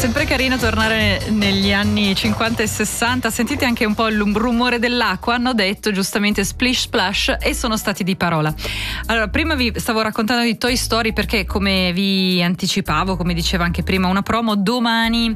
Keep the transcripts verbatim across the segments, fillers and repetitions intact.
Sempre carino tornare negli anni cinquanta e sessanta. Sentite anche un po' il rumore dell'acqua. Hanno detto giustamente splish splash e sono stati di parola. Allora, prima vi stavo raccontando di Toy Story perché, come vi anticipavo, come diceva anche prima una promo, domani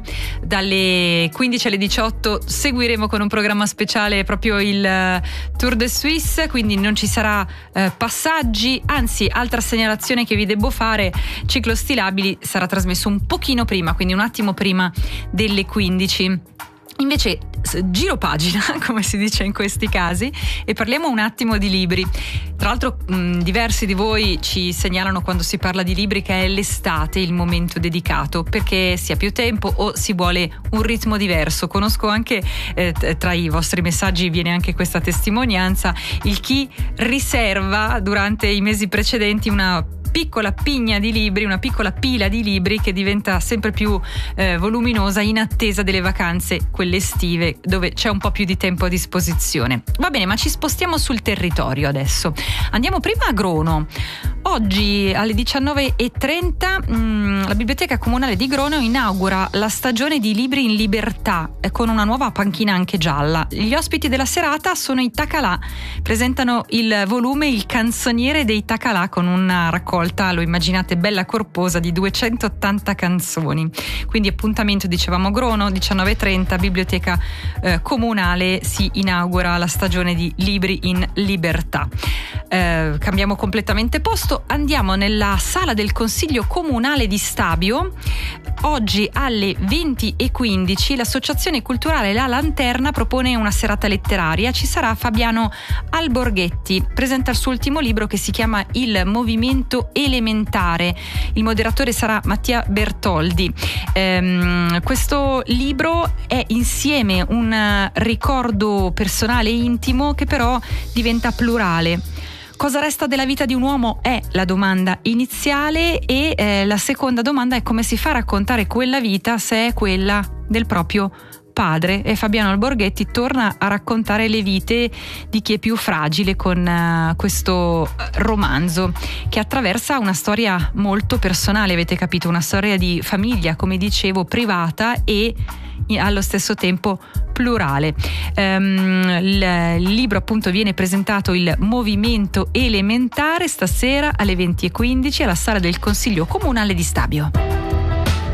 dalle quindici alle diciotto seguiremo con un programma speciale proprio il Tour de Suisse, quindi non ci sarà eh, passaggi, anzi, altra segnalazione che vi devo fare: Ciclo Stilabili sarà trasmesso un pochino prima, quindi un attimo prima delle quindici. Invece giro pagina, come si dice in questi casi, e parliamo un attimo di libri. Tra l'altro mh, diversi di voi ci segnalano, quando si parla di libri, che è l'estate il momento dedicato, perché si ha più tempo o si vuole un ritmo diverso. Conosco anche eh, tra i vostri messaggi viene anche questa testimonianza, il chi riserva durante i mesi precedenti una piccola pigna di libri, una piccola pila di libri che diventa sempre più eh, voluminosa in attesa delle vacanze, quelle estive, dove c'è un po' più di tempo a disposizione. Va bene, ma ci spostiamo sul territorio adesso. Andiamo prima a Grono. Oggi alle diciannove e trenta mh, la Biblioteca Comunale di Grono inaugura la stagione di libri in libertà eh, con una nuova panchina anche gialla. Gli ospiti della serata sono i Tacalà. Presentano il volume Il canzoniere dei Tacalà, con una raccolta, lo immaginate, bella corposa, di duecentottanta canzoni. Quindi appuntamento, dicevamo, Grono, diciannove e trenta, Biblioteca eh, Comunale, si inaugura la stagione di libri in libertà. Eh, cambiamo completamente posto, andiamo nella sala del Consiglio Comunale di Stabio. Oggi alle venti e quindici l'associazione culturale La Lanterna propone una serata letteraria. Ci sarà Fabiano Alborghetti, presenta il suo ultimo libro che si chiama Il movimento elementare. Il moderatore sarà Mattia Bertoldi. Ehm, questo libro è insieme un ricordo personale e intimo che però diventa plurale. Cosa resta della vita di un uomo è la domanda iniziale, e eh, la seconda domanda è come si fa a raccontare quella vita se è quella del proprio padre. E Fabiano Alborghetti torna a raccontare le vite di chi è più fragile con uh, questo romanzo che attraversa una storia molto personale, avete capito, una storia di famiglia, come dicevo, privata e allo stesso tempo plurale. Um, il, il libro appunto viene presentato, Il movimento elementare, stasera alle venti e quindici alla sala del Consiglio Comunale di Stabio.